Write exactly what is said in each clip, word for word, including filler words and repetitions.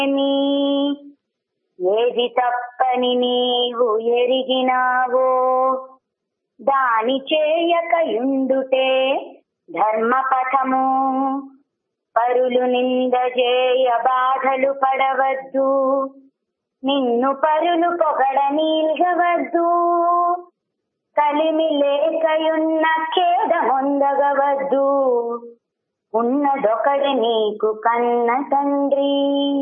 నీ ఏది తప్పని నీవు ఎరిగినావో దాని చేయకయుండుటే ధర్మపథము. పరులు నిందజేయ బాధలు పడవద్దు, నిన్ను పరులు పొగడ నీల్గవద్దు. కలిమి లేకయున్న ఖేదమొందగవద్దు, ఉన్నదొకడి నీకు కన్న తండ్రి.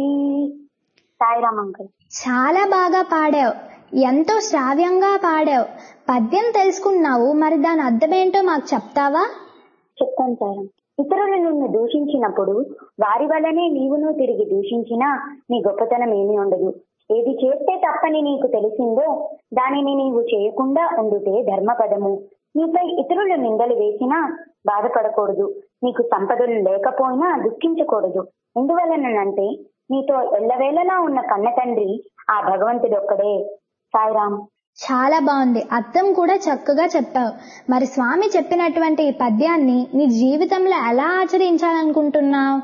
సాయిరామ్ అంకుల్. చాలా బాగా పాడావు, ఎంతో శ్రావ్యంగా పాడావు. పద్యం తెలుసుకున్నావు, మరి దాని అర్థమేంటో మాకు చెప్తావా? చెప్తాను సాయిరామ్. ఇతరులు నిన్ను దూషించినప్పుడు వారి వల్లనే నీవును తిరిగి దూషించినా నీ గొప్పతనం ఏమీ ఉండదు. ఏది చేస్తే తప్పని నీకు తెలిసిందో దానిని నీవు చేయకుండా ఉండుటే ధర్మపదము. నీపై ఇతరులు నిందలు వేసినా బాధపడకూడదు, నీకు సంపదలు లేకపోయినా దుఃఖించకూడదు. ఎందువలనంటే నీతో ఎల్లవేళలా ఉన్న కన్న తండ్రి ఆ భగవంతుడు ఒక్కడే. సాయిరామ్. చాలా బాగుంది, అర్థం కూడా చక్కగా చెప్పావు. మరి స్వామి చెప్పినటువంటి ఈ పద్యాన్ని నీ జీవితంలో ఎలా ఆచరించాలనుకుంటున్నావు?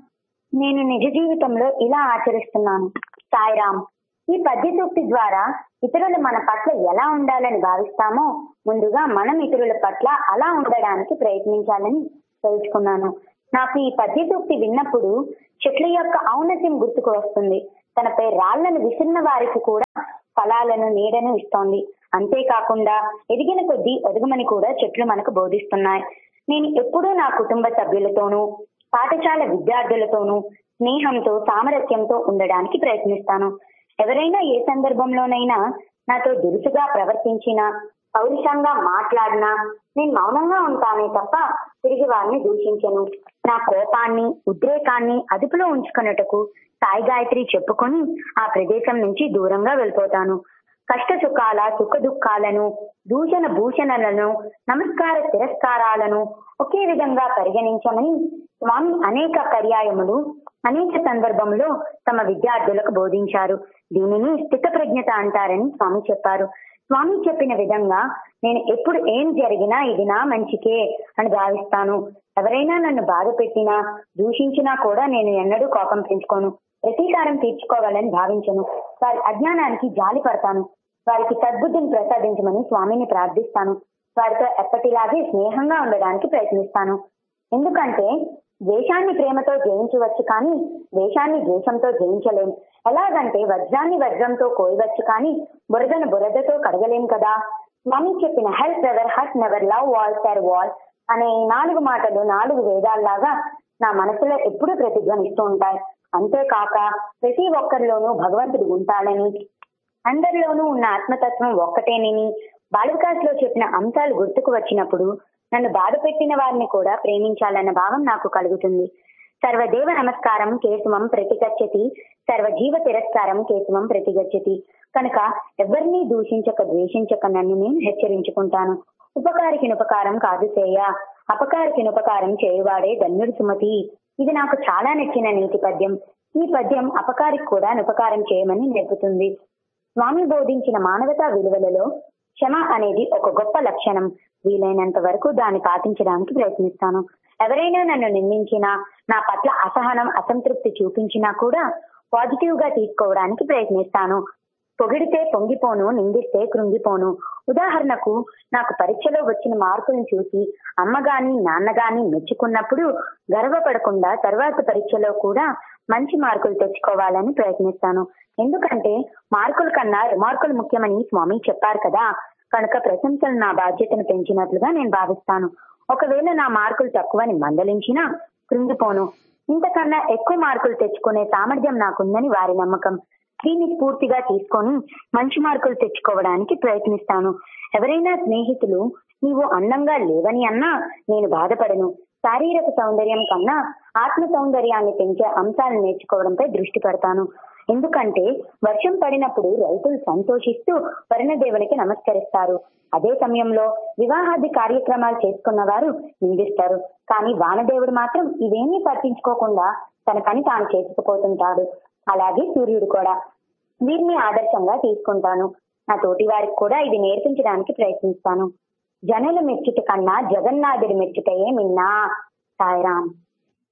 నేను నిజ జీవితంలో ఇలా ఆచరిస్తున్నాను. సాయిరామ్. ఈ పద్య సూక్తి ద్వారా ఇతరులు మన పట్ల ఎలా ఉండాలని భావిస్తామో ముందుగా మనం ఇతరుల పట్ల అలా ఉండడానికి ప్రయత్నించాలని తెలుసుకున్నాను. నాకు ఈ పద్య సూక్తి విన్నప్పుడు చెట్ల యొక్క ఔన్నత్యం గుర్తుకు వస్తుంది. తనపై రాళ్లను విసిరిన వారికి కూడా ఫలాలను నీడను ఇస్తోంది. అంతేకాకుండా ఎదిగిన కొద్దీ ఎదుగుమని కూడా చెట్లు మనకు బోధిస్తున్నాయి. నేను ఎప్పుడూ నా కుటుంబ సభ్యులతోనూ పాఠశాల విద్యార్థులతోనూ స్నేహంతో సామరస్యంతో ఉండడానికి ప్రయత్నిస్తాను. ఎవరైనా ఏ సందర్భంలోనైనా నాతో దురుసుగా ప్రవర్తించినా పౌరుషంగా మాట్లాడినా నేను మౌనంగా ఉంటానే తప్ప తిరిగి వారిని దూషించను. నా కోపాన్ని ఉద్రేకాన్ని అదుపులో ఉంచుకున్నట్టుకు సాయి గాయత్రి చెప్పుకొని ఆ ప్రదేశం నుంచి దూరంగా వెళ్ళిపోతాను. కష్ట సుఖాల సుఖ దుఃఖాలను దూషణ భూషణలను నమస్కార తిరస్కారాలను ఒకే విధంగా పరిగణించమని స్వామి అనేక పర్యాయములు అనేక సందర్భంలో తమ విద్యార్థులకు బోధించారు. దీనిని స్థిత ప్రజ్ఞత అంటారని స్వామి చెప్పారు. స్వామి చెప్పిన విధంగా నేను ఎప్పుడు ఏం జరిగినా ఇది నా మంచికే అని భావిస్తాను. ఎవరైనా నన్ను బాధ పెట్టినా దూషించినా కూడా నేను ఎన్నడూ కోపం పెంచుకోను, ప్రతీకారం తీర్చుకోవాలని భావించను. వారి అజ్ఞానానికి జాలి పడతాను. వారికి సద్బుద్ధిని ప్రసాదించమని స్వామిని ప్రార్థిస్తాను. వారితో ఎప్పటిలాగే స్నేహంగా ఉండడానికి ప్రయత్నిస్తాను. ఎందుకంటే ద్వేషాన్ని ప్రేమతో జయించవచ్చు కానీ ద్వేషాన్ని ద్వేషంతో జయించలేం. ఎలాగంటే వజ్రాన్ని వజ్రంతో కోయవచ్చు కానీ బురదను బురదతో కడగలేం కదా. స్వామి చెప్పిన help ever hurt never love wall for wall అనే నాలుగు మాటలు నాలుగు వేదాల్లాగా నా మనసులో ఎప్పుడూ ప్రతిధ్వనిస్తూ ఉంటాయి. అంతేకాక ప్రతి ఒక్కరిలోనూ భగవంతుడు ఉంటాడని, అందరిలోనూ ఉన్న ఆత్మతత్వం ఒక్కటేనని బాలికాస్ లో చెప్పిన అంశాలు గుర్తుకు వచ్చినప్పుడు నన్ను బాధ పెట్టిన వారిని కూడా ప్రేమించాలన్న భావం నాకు కలుగుతుంది. సర్వదేవ నమస్కారం కేశవం ప్రతిగచ్చతి, సర్వజీవ తిరస్కారం కేశవం ప్రతిగచ్చతి. కనుక ఎవరిని దూషించక ద్వేషించక నన్ను నేను హెచ్చరించుకుంటాను. ఉపకారికి ఉపకారం కాదు చేయ, అపకారికి ఉపకారం చేయువాడే ధన్యుడు సుమతి. ఇది నాకు చాలా నచ్చిన నీతి పద్యం. ఈ పద్యం అపకారికి కూడా ఉపకారం చేయమని నేర్పుతుంది. స్వామి బోధించిన మానవతా విలువలలో క్షమ అనేది ఒక గొప్ప లక్షణం. వీలైనంత వరకు దాన్ని పాటించడానికి ప్రయత్నిస్తాను. ఎవరైనా నన్ను నిందించినా నా పట్ల అసహనం అసంతృప్తి చూపించినా కూడా పాజిటివ్ గా తీసుకోవడానికి ప్రయత్నిస్తాను. పొగిడితే పొంగిపోను, నిందిస్తే కృంగిపోను. ఉదాహరణకు నాకు పరీక్షలో వచ్చిన మార్కులను చూసి అమ్మగాని నాన్నగాని మెచ్చుకున్నప్పుడు గర్వపడకుండా తర్వాత పరీక్షలో కూడా మంచి మార్కులు తెచ్చుకోవాలని ప్రయత్నిస్తాను. ఎందుకంటే మార్కుల కన్నా రిమార్కులు ముఖ్యమని స్వామి చెప్పారు కదా. కనుక ప్రశంసలు నా బాధ్యతను పెంచినట్లుగా నేను భావిస్తాను. ఒకవేళ నా మార్కులు తక్కువని మందలించినా కృంగిపోను. ఇంతకన్నా ఎక్కువ మార్కులు తెచ్చుకునే సామర్థ్యం నాకుందని వారి నమ్మకం. దీన్ని పూర్తిగా తీసుకొని మంచి మార్కులు తెచ్చుకోవడానికి ప్రయత్నిస్తాను. ఎవరైనా స్నేహితులు నీవు అందంగా లేవని అన్నా నేను బాధపడను. శారీరక సౌందర్యం కన్నా ఆత్మ సౌందర్యాన్ని పెంచే అంశాలను నేర్చుకోవడంపై దృష్టి పెడతాను. ఎందుకంటే వర్షం పడినప్పుడు రైతులు సంతోషిస్తూ వరుణదేవునికి నమస్కరిస్తారు. అదే సమయంలో వివాహాది కార్యక్రమాలు చేసుకున్న వారు నిందిస్తారు. కానీ వానదేవుడు మాత్రం ఇవేమీ పట్టించుకోకుండా తన పని తాను చేసుకుపోతుంటాడు. అలాగే సూర్యుడు కూడా. వీరిని ఆదర్శంగా తీసుకుంటాను. నా తోటి వారికి కూడా ఇది నేర్పించడానికి ప్రయత్నిస్తాను. జనుల మెచ్చుట కన్నా జగన్నాథుడి మెచ్చుటయే మిన్నా. సాయిరామ్.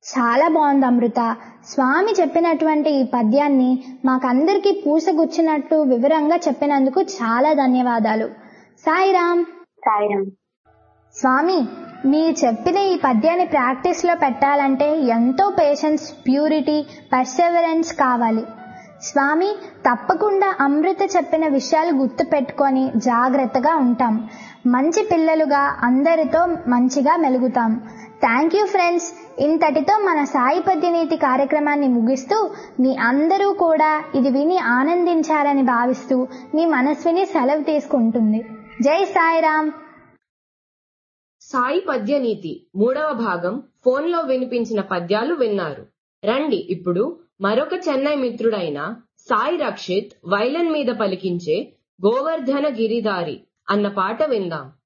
చాలా బాగుంది అమృత. స్వామి చెప్పినటువంటి ఈ పద్యాన్ని మాకందరికీ పూసగుచ్చినట్టు వివరంగా చెప్పినందుకు చాలా ధన్యవాదాలు. సాయిరామ్. సాయిరామ్. స్వామి, మీరు చెప్పిన ఈ పద్యాన్ని ప్రాక్టీస్ లో పెట్టాలంటే ఎంతో పేషెన్స్, ప్యూరిటీ, పర్సెవరెన్స్ కావాలి. స్వామి, తప్పకుండా అమృత చెప్పిన విషయాలు గుర్తు పెట్టుకొని జాగ్రత్తగా ఉంటాం. మంచి పిల్లలుగా అందరితో మంచిగా మెలుగుతాం. Thank you friends. ఇంతటితో మన సాయి పద్యనీతి కార్యక్రమాన్ని ముగిస్తూ మీ అందరూ కూడా ఇది విని ఆనందించారని భావిస్తూ మీ మనస్విని సెలవు తీసుకుంటుంది. జై సాయిరామ్. సాయి పద్యనీతి మూడవ భాగం ఫోన్లో వినిపించిన పద్యాలు విన్నారు. రండి ఇప్పుడు మరొక చెన్నై మిత్రుడైన సాయి రక్షిత్ వైలన్ మీద పలికించే గోవర్ధన గిరిధారి అన్న పాట విందాం.